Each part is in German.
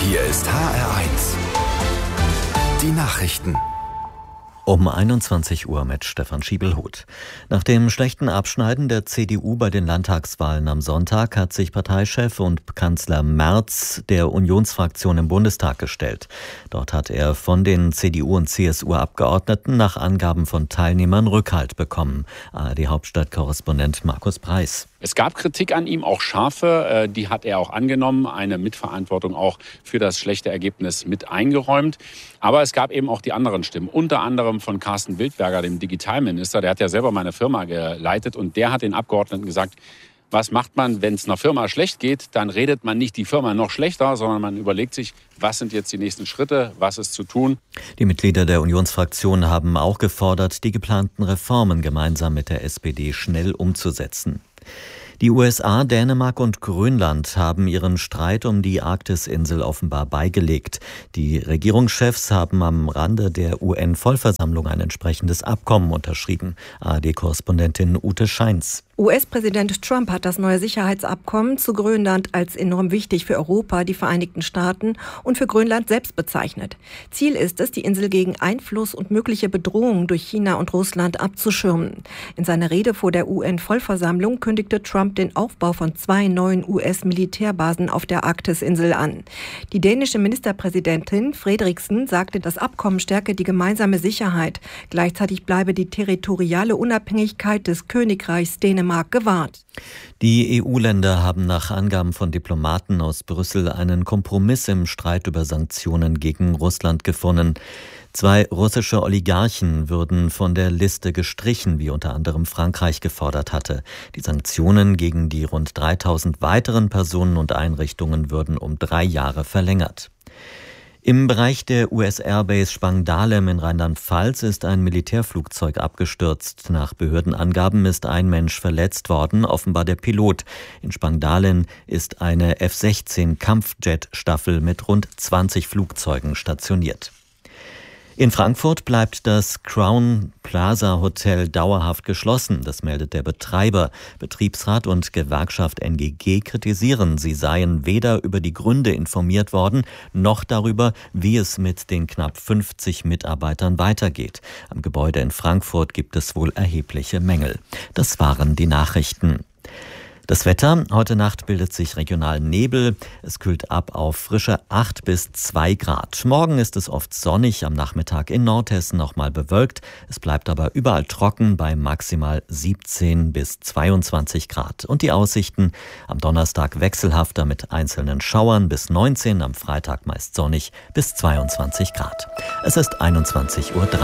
Hier ist HR1. Die Nachrichten. Um 21 Uhr mit Stefan Schiebelhuth. Nach dem schlechten Abschneiden der CDU bei den Landtagswahlen am Sonntag hat sich Parteichef und Kanzler Merz der Unionsfraktion im Bundestag gestellt. Dort hat er von den CDU- und CSU-Abgeordneten nach Angaben von Teilnehmern Rückhalt bekommen. ARD-Hauptstadtkorrespondent Markus Preis. Es gab Kritik an ihm, auch scharfe, die hat er auch angenommen, eine Mitverantwortung auch für das schlechte Ergebnis mit eingeräumt. Aber es gab eben auch die anderen Stimmen, unter anderem von Carsten Wildberger, dem Digitalminister. Der hat ja selber meine Firma geleitet und der hat den Abgeordneten gesagt, was macht man, wenn es einer Firma schlecht geht? Dann redet man nicht die Firma noch schlechter, sondern man überlegt sich, was sind jetzt die nächsten Schritte, was ist zu tun. Die Mitglieder der Unionsfraktion haben auch gefordert, die geplanten Reformen gemeinsam mit der SPD schnell umzusetzen. Die USA, Dänemark und Grönland haben ihren Streit um die Arktisinsel offenbar beigelegt. Die Regierungschefs haben am Rande der UN-Vollversammlung ein entsprechendes Abkommen unterschrieben. ARD-Korrespondentin Ute Scheins. US-Präsident Trump hat das neue Sicherheitsabkommen zu Grönland als enorm wichtig für Europa, die Vereinigten Staaten und für Grönland selbst bezeichnet. Ziel ist es, die Insel gegen Einfluss und mögliche Bedrohungen durch China und Russland abzuschirmen. In seiner Rede vor der UN-Vollversammlung kündigte Trump den Aufbau von 2 neuen US-Militärbasen auf der Arktisinsel an. Die dänische Ministerpräsidentin Frederiksen sagte, das Abkommen stärke die gemeinsame Sicherheit. Gleichzeitig bleibe die territoriale Unabhängigkeit des Königreichs Dänemark gewahrt. Die EU-Länder haben nach Angaben von Diplomaten aus Brüssel einen Kompromiss im Streit über Sanktionen gegen Russland gefunden. 2 russische Oligarchen würden von der Liste gestrichen, wie unter anderem Frankreich gefordert hatte. Die Sanktionen gegen die rund 3000 weiteren Personen und Einrichtungen würden um 3 Jahre verlängert. Im Bereich der US-Airbase Spangdahlem in Rheinland-Pfalz ist ein Militärflugzeug abgestürzt. Nach Behördenangaben ist ein Mensch verletzt worden, offenbar der Pilot. In Spangdahlem ist eine F-16-Kampfjet-Staffel mit rund 20 Flugzeugen stationiert. In Frankfurt bleibt das Crown Plaza Hotel dauerhaft geschlossen. Das meldet der Betreiber. Betriebsrat und Gewerkschaft NGG kritisieren, sie seien weder über die Gründe informiert worden, noch darüber, wie es mit den knapp 50 Mitarbeitern weitergeht. Am Gebäude in Frankfurt gibt es wohl erhebliche Mängel. Das waren die Nachrichten. Das Wetter: Heute Nacht bildet sich regional Nebel. Es kühlt ab auf frische 8 bis 2 Grad. Morgen ist es oft sonnig, am Nachmittag in Nordhessen noch mal bewölkt. Es bleibt aber überall trocken bei maximal 17 bis 22 Grad. Und die Aussichten: am Donnerstag wechselhafter mit einzelnen Schauern bis 19, am Freitag meist sonnig bis 22 Grad. Es ist 21:03 Uhr.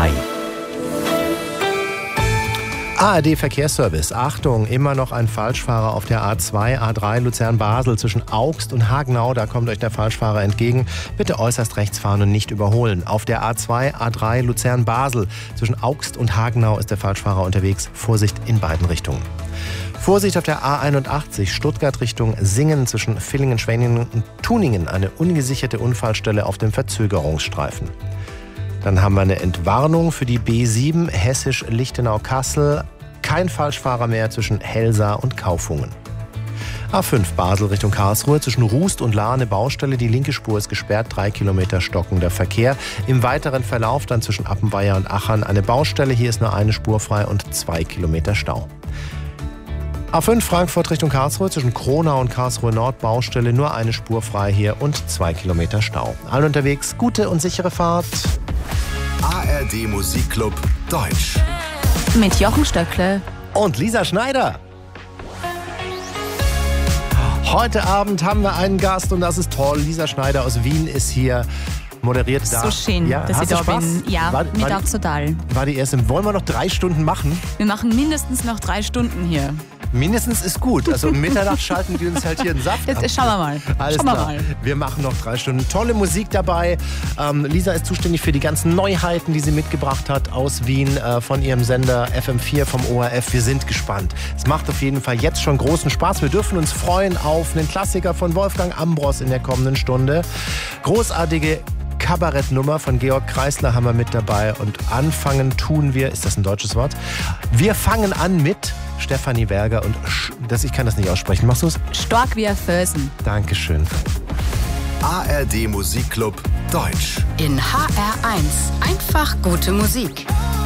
ARD Verkehrsservice. Achtung, immer noch ein Falschfahrer auf der A2, A3 Luzern-Basel zwischen Augst und Hagenau. Da kommt euch der Falschfahrer entgegen. Bitte äußerst rechts fahren und nicht überholen. Auf der A2, A3 Luzern-Basel zwischen Augst und Hagenau ist der Falschfahrer unterwegs. Vorsicht in beiden Richtungen. Vorsicht auf der A81 Stuttgart Richtung Singen zwischen Villingen, Schwenningen und Tuningen. Eine ungesicherte Unfallstelle auf dem Verzögerungsstreifen. Dann haben wir eine Entwarnung für die B7 Hessisch-Lichtenau-Kassel. Kein Falschfahrer mehr zwischen Helsa und Kaufungen. A5 Basel Richtung Karlsruhe zwischen Rust und Lahr eine Baustelle. Die linke Spur ist gesperrt, 3 Kilometer stockender Verkehr. Im weiteren Verlauf dann zwischen Appenweier und Achern eine Baustelle. Hier ist nur eine Spur frei und 2 Kilometer Stau. A5 Frankfurt Richtung Karlsruhe zwischen Kronau und Karlsruhe Nord Baustelle. Nur eine Spur frei hier und 2 Kilometer Stau. Alle unterwegs, gute und sichere Fahrt. ARD Musikclub Deutsch. Mit Jochen Stöckle und Lisa Schneider. Heute Abend haben wir einen Gast und das ist toll. Lisa Schneider aus Wien ist hier, moderiert da. So schön, ja, dass ich da Spaß? bin. Ja, mir auch total. War die erste. Wollen wir noch 3 Stunden machen? Wir machen mindestens noch 3 Stunden hier. Mindestens ist gut. Also um Mitternacht schalten wir uns halt hier einen Saft ab. Jetzt schauen wir mal. Alles klar. Wir machen noch 3 Stunden. Tolle Musik dabei. Lisa ist zuständig für die ganzen Neuheiten, die sie mitgebracht hat aus Wien, von ihrem Sender FM4 vom ORF. Wir sind gespannt. Es macht auf jeden Fall jetzt schon großen Spaß. Wir dürfen uns freuen auf einen Klassiker von Wolfgang Ambros in der kommenden Stunde. Großartige Kabarettnummer von Georg Kreisler haben wir mit dabei. Und anfangen tun wir, ist das ein deutsches Wort? Wir fangen an mit Stefanie Berger und ich kann das nicht aussprechen. Machst du es? Stark wie ein Felsen. Dankeschön. ARD Musikclub Deutsch. In HR1 einfach gute Musik.